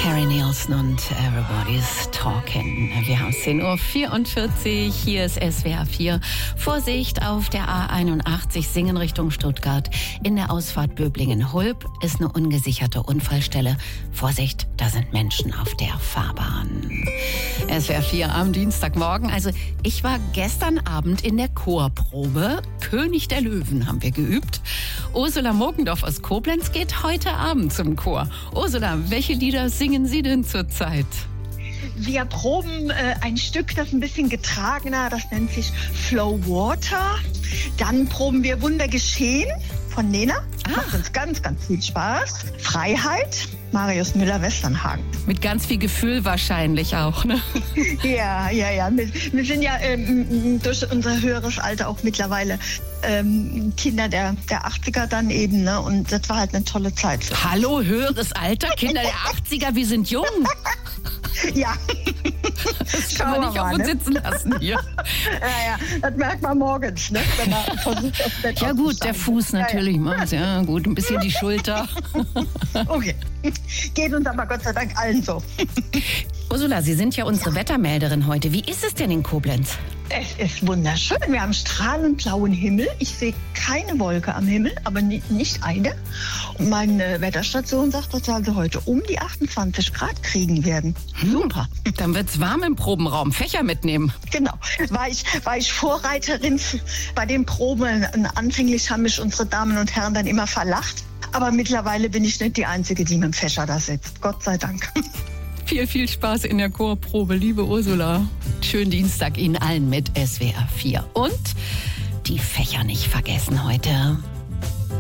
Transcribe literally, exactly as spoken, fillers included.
Harry Nilsson und Everybody's Talking. Wir haben zehn Uhr vierundvierzig, hier ist S W R vier. Vorsicht auf der A einundachtzig Singen Richtung Stuttgart. In der Ausfahrt Böblingen-Hulb ist eine ungesicherte Unfallstelle. Vorsicht, da sind Menschen auf der Fahrbahn. S W R vier am Dienstagmorgen. Also ich war gestern Abend in der Chorprobe. König der Löwen haben wir geübt. Ursula Mogendorf aus Koblenz geht heute Abend zum Chor. Ursula, welche Lieder singen Sie denn zurzeit? Wir proben äh, ein Stück, das ein bisschen getragener, das nennt sich Flow Water. Dann proben wir Wunder geschehen von Nena. Ah. Macht uns ganz, ganz viel Spaß. Freiheit, Marius Müller-Westernhagen. Mit ganz viel Gefühl wahrscheinlich auch, ne? Ja, ja, ja. Wir, wir sind ja ähm, durch unser höheres Alter auch mittlerweile ähm, Kinder der, der achtziger dann eben, ne? Und das war halt eine tolle Zeit. Hallo, höheres Alter, Kinder der achtziger, wir sind jung. Ja. Das kann man nicht auf uns sitzen lassen hier. Ja, ja, das merkt man morgens, ne? Wenn man versucht, aufs Bett Ja gut, der Fuß natürlich, ja, ja. ja gut, ein bisschen die Schulter. Okay, geht uns aber Gott sei Dank allen so. Ursula, Sie sind ja unsere Wettermelderin heute. Wie ist es denn in Koblenz? Es ist wunderschön. Wir haben strahlend blauen Himmel. Ich sehe keine Wolke am Himmel, aber nicht, nicht eine. Und meine Wetterstation sagt, dass wir also heute um die achtundzwanzig Grad kriegen werden. Super. Dann wird's warm im Probenraum. Fächer mitnehmen. Genau. War ich, war ich Vorreiterin bei den Proben. Anfänglich haben mich unsere Damen und Herren dann immer verlacht. Aber mittlerweile bin ich nicht die Einzige, die mit dem Fächer da sitzt. Gott sei Dank. Viel, viel Spaß in der Chorprobe, liebe Ursula. Schönen Dienstag Ihnen allen mit S W R vier. Und die Fächer nicht vergessen heute.